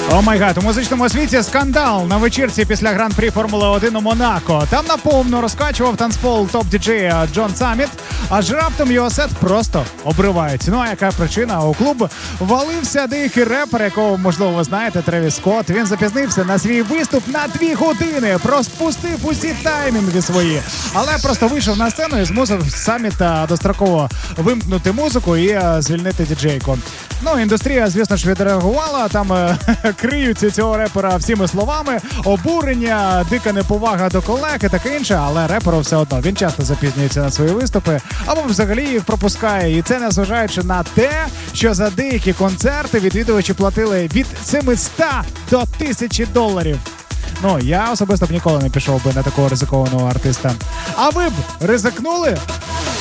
О май гад, у музичному світі скандал на вечірці після Гран-прі Формули-1 у Монако. Там наповну розкачував танцпол топ-діджей Джон Самміт, аж раптом його сет просто обривається. Ну а яка причина? У клуб валився деякий репер, якого, можливо, ви знаєте, Тревіс Скотт. Він запізнився на свій виступ на 2 години, проспустив усі таймінги свої. Але просто вийшов на сцену і змусив Самміта достроково вимкнути музику і звільнити діджейку. Ну, індустрія, звісно ж, відреагувала, там криються цього репера всіми словами, обурення, дика неповага до колег і таке інше, але реперу все одно, він часто запізнюється на свої виступи, або взагалі їх пропускає, і це незважаючи на те, що за деякі концерти відвідувачі платили від $700 до $1000. Ну, я особисто б ніколи не пішов би на такого ризикованого артиста. А ви б ризикнули?